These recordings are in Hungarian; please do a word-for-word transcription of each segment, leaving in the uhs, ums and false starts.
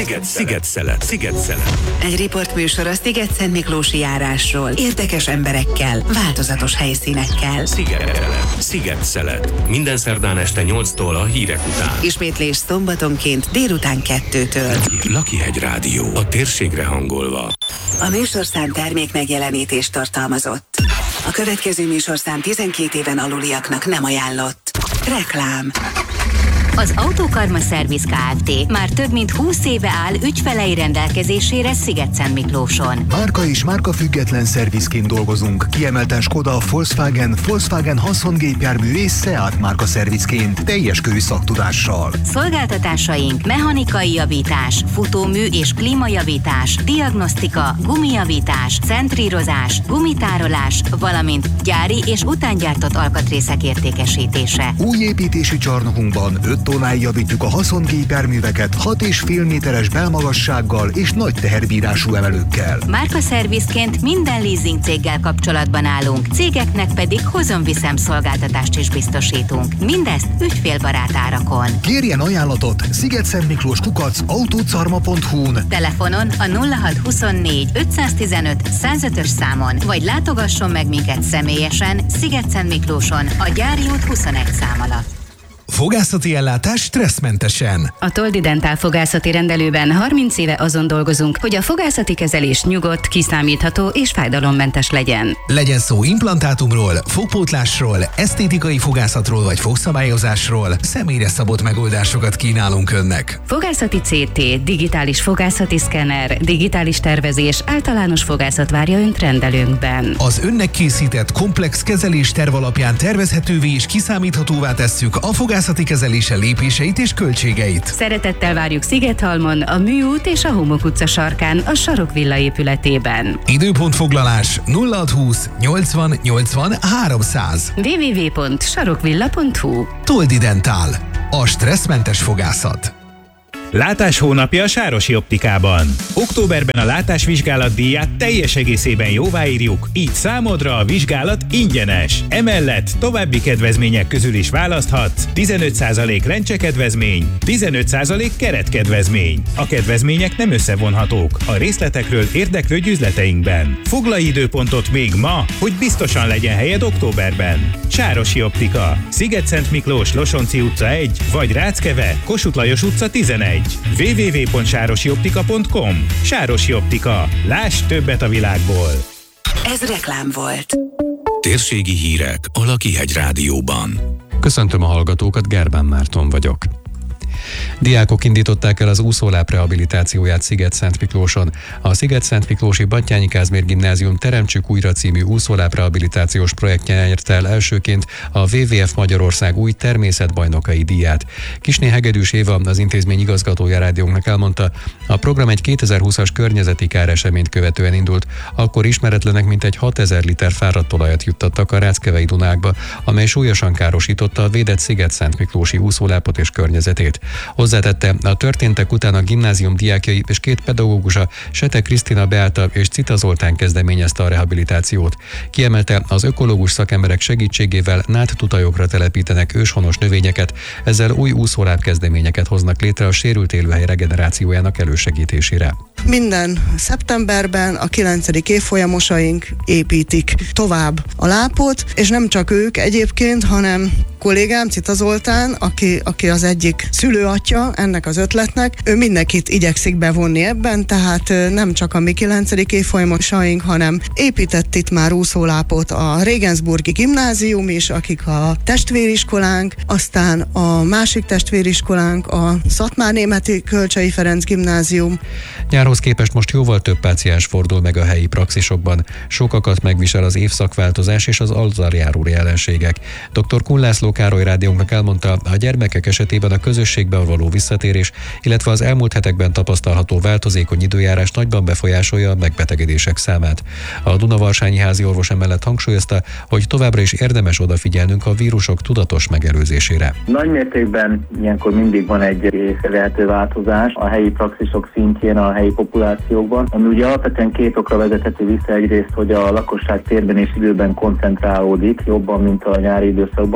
Sziget-Szelet. Sziget-Szelet. Egy riportműsor a Sziget-Szent Miklósi járásról. Érdekes emberekkel, változatos helyszínekkel. Sziget-Szelet. Sziget-Szelet. Minden szerdán este nyolctól a hírek után. Ismétlés szombatonként délután kettőtől. Lakihegy Rádió. A térségre hangolva. A műsorszám termék megjelenítést tartalmazott. A következő műsorszám tizenkét éven aluliaknak nem ajánlott. Reklám. Az Autókarma Szerviz Kft. Már több mint húsz éve áll ügyfelei rendelkezésére Sziget-Szent Miklóson. Márka és márka független szervizként dolgozunk. Kiemelten Skoda, Volkswagen, Volkswagen haszongépjármű és Seat márka szervizként teljes körű szaktudással. Szolgáltatásaink mechanikai javítás, futómű és klímajavítás, diagnosztika, gumijavítás, centrírozás, gumitárolás, valamint gyári és utángyártott alkatrészek értékesítése. Új építésű csarnokunkban öt tonnáig javítjuk a haszongépjárműveket hat és fél méteres belmagassággal és nagy teherbírású emelőkkel. Márkaszervizként minden leasing céggel kapcsolatban állunk, cégeknek pedig hozom-viszem szolgáltatást is biztosítunk. Mindezt ügyfélbarát árakon. Kérjen ajánlatot Sziget-Szent Miklós kukac autócarma pont hu-n. Telefonon a nulla hat huszonnégy ötszáztizenöt százötös számon, vagy látogasson meg minket személyesen Sziget-Szent Miklóson a Gyári út huszonegy szám alatt. Fogászati ellátás stresszmentesen. A Toldi Dentál fogászati rendelőben harminc éve azon dolgozunk, hogy a fogászati kezelés nyugodt, kiszámítható és fájdalommentes legyen. Legyen szó implantátumról, fogpótlásról, esztétikai fogászatról vagy fogszabályozásról, személyre szabott megoldásokat kínálunk önnek. Fogászati cé té, digitális fogászati szkenner, digitális tervezés, általános fogászat várja önt rendelőnkben. Az önnek készített komplex kezelés terv alapján tervezhetővé és kiszámíthatóvá tesszük a fogászati kezelése lépéseit és költségeit. Szeretettel várjuk Szigethalmon, a Műút és a Homok utca sarkán, a Sarokvilla épületében. Időpontfoglalás nulla hat húsz nyolcvan nyolcvan háromszáz. double-u double-u double-u pont sarokvilla pont hu. Toldi Dentál. A stresszmentes fogászat. Látás hónapja a Sárosi Optikában. Októberben a látásvizsgálat díját teljes egészében jóváírjuk, így számodra a vizsgálat ingyenes. Emellett további kedvezmények közül is választhatsz: tizenöt százalék lencsekedvezmény, tizenöt százalék keretkedvezmény. A kedvezmények nem összevonhatók. A részletekről érdeklődj üzleteinkben. Foglalj időpontot még ma, hogy biztosan legyen helyed októberben. Sárosi Optika. Sziget-Szent Miklós, Losonci utca egy, vagy Ráckeve, Kossuth Lajos utca tizenegy. double-u double-u double-u pont sárosi optika pont com. Sárosi Optika. Láss többet a világból. Ez reklám volt. Térségi hírek a Lakihegy Rádióban. Köszöntöm a hallgatókat, Gerbán Márton vagyok. Diákok indították el az úszóláp rehabilitációját Sziget-Szent Miklóson. A Sziget-Szent Miklósi Batthyány Kázmér Gimnázium Teremtsük újra című úszóláp rehabilitációs projektje nyerte el elsőként a dupla vé vé ef Magyarország új természetbajnokai díját. Kisné Hegedűs Éva, az intézmény igazgatója rádiónknak elmondta, a program egy kétezer-húszas környezeti káreseményt követően indult, akkor ismeretlenek mintegy hatezer liter fáradt olajat juttattak a Ráckevei Dunákba, amely súlyosan károsította a védett Sziget-Szent Miklósi úszólápot és környezetét. Hozzátette, a történtek után a gimnázium diákjai és két pedagógusa, Sete Krisztina Beáta és Cita Zoltán kezdeményezte a rehabilitációt. Kiemelte, az ökológus szakemberek segítségével nádtutajokra telepítenek őshonos növényeket, ezzel új úszóláp kezdeményeket hoznak létre a sérült élőhely regenerációjának elősegítésére. Minden szeptemberben a kilencedik évfolyamosaink építik tovább a lápot, és nem csak ők egyébként, hanem kollégám Cita Zoltán, aki, aki az egyik szülőatya ennek az ötletnek, ő mindenkit igyekszik bevonni ebben, tehát nem csak a mi kilencedik évfolyamosaink, hanem épített itt már úszólápot a Regensburgi Gimnázium is, akik a testvériskolánk, aztán a másik testvériskolánk, a Szatmárnémeti Kölcsei Ferenc Gimnázium. Nyárhoz képest most jóval több páciens fordul meg a helyi praxisokban. Sokakat megvisel az évszakváltozás és az azzal járó jelenségek. doktor Kun László Károly rádiónknak elmondta, a gyermekek esetében a közösségben való visszatérés, illetve az elmúlt hetekben tapasztalható változékony időjárás nagyban befolyásolja a megbetegedések számát. A Dunavarsanyi házi orvos emellett hangsúlyozta, hogy továbbra is érdemes odafigyelnünk a vírusok tudatos megelőzésére. Nagy mértékben ilyenkor mindig van egy észrevehető változás a helyi praxisok szintjén, a helyi populációkban, ami ugye alapvetően két okra vezethető vissza. Egyrészt, hogy a lakosság térben és időben koncentrálódik jobban, mint a nyári időszakban. Ez ugye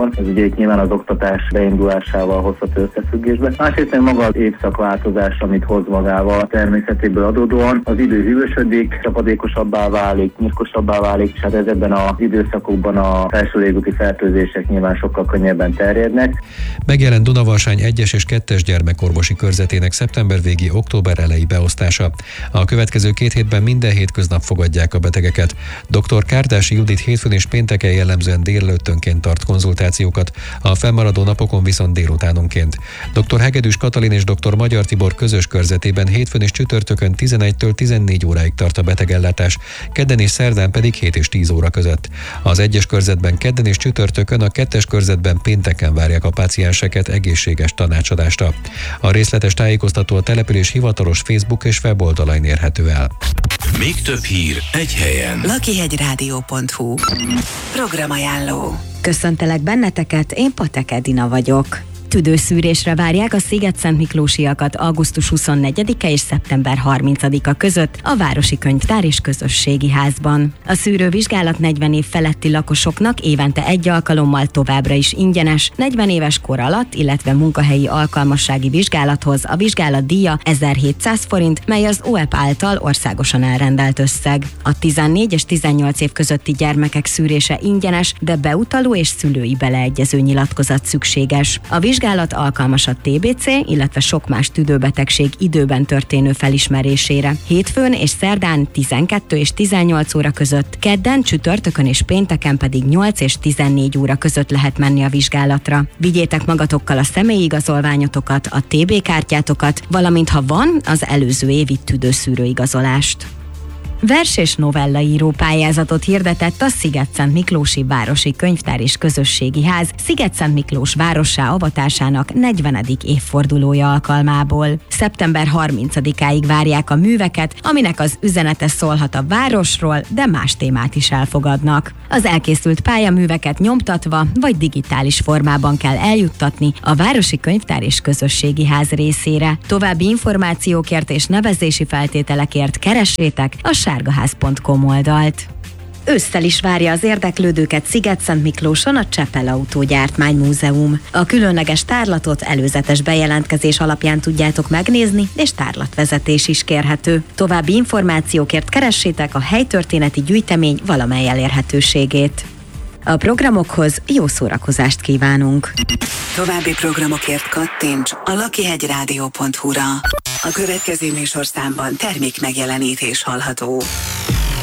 egyrészt nyilván az oktatás beindulásával hozható összefüggésbe, másrészt meg maga az évszakváltozás, amit hoz magával természetéből adódóan. Az idő hűvösödik, csapadékosabbá válik, nyírkosabbá válik, és hát ezekben az időszakokban a felső légúti fertőzések nyilván sokkal könnyebben terjednek. Megjelent Dunavarsány egyes és kettes gyermekorvosi körzetének szeptember végi, október eleji beosztása. A következő két hétben minden hétköznap fogadják a betegeket. doktor Kárdási Judit hétfőn és pénteken jellemzően délelőttönként tart konzultációkat, a fennmaradó napokon viszont délutánonként. doktor Hegedűs Katalin és doktor Magyar Tibor közös körzetében hétfőn és csütörtökön tizenegytől tizennégy óráig tart a betegellátás, kedden és szerdán pedig hét és tíz óra között. Az egyes körzetben kedden és csütörtökön, a kettes körzetben pénteken várják a pácienseket egészséges tanácsadásra. A részletes tájékoztató a település hivatalos Facebook és weboldalain érhető el. Még több hír egy helyen. lakihegyrádió pont hu Programajánló. Köszöntelek benneteket, én Patek Edina vagyok. Tüdőszűrésre várják a szigetszentmiklósiakat augusztus huszonnegyedike és szeptember harmincadika között a Városi Könyvtár és Közösségi Házban. A szűrővizsgálat negyven év feletti lakosoknak évente egy alkalommal továbbra is ingyenes, negyven éves kor alatt, illetve munkahelyi alkalmassági vizsgálathoz a vizsgálat díja ezerhétszáz forint, mely az o e pé által országosan elrendelt összeg. A tizennégy és tizennyolc év közötti gyermekek szűrése ingyenes, de beutaló és szülői beleegyező nyilatkozat szükséges. A vizsgálat alkalmas a té bé cé, illetve sok más tüdőbetegség időben történő felismerésére. Hétfőn és szerdán tizenkettő és tizennyolc óra között, kedden, csütörtökön és pénteken pedig nyolc és tizennégy óra között lehet menni a vizsgálatra. Vigyétek magatokkal a személyigazolványotokat, a té bé kártyátokat, valamint ha van, az előző évi tüdőszűrőigazolást. Vers- és novellaíró pályázatot hirdetett a Szigetszentmiklósi Városi Könyvtár és Közösségi Ház Szigetszentmiklós várossá avatásának negyvenedik évfordulója alkalmából. szeptember harmincadikáig várják a műveket, aminek az üzenete szólhat a városról, de más témát is elfogadnak. Az elkészült pályaműveket nyomtatva vagy digitális formában kell eljuttatni a Városi Könyvtár és Közösségi Ház részére. További információkért és nevezési feltételekért keressétek a sárgaház pont com oldalt. Ősszel is várja az érdeklődőket Szigetszentmiklóson a Csepel Autógyártmány Múzeum. A különleges tárlatot előzetes bejelentkezés alapján tudjátok megnézni, és tárlatvezetés is kérhető. További információkért keressétek a helytörténeti gyűjtemény valamely elérhetőségét. A programokhoz jó szórakozást kívánunk! További programokért kattints a lakihegyrádió pont hu-ra. A következő műsorszámban termék megjelenítés hallható.